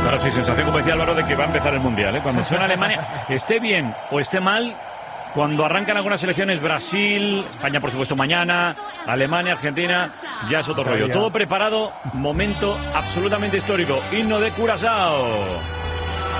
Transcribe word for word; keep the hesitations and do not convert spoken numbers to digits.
Ahora sí, sensación, como decía Álvaro, de que va a empezar el Mundial, ¿eh? Cuando suena Alemania, esté bien o esté mal, cuando arrancan algunas selecciones, Brasil, España por supuesto mañana, Alemania, Argentina, ya es otro rollo. Todo preparado, momento absolutamente histórico. Himno de Curazao.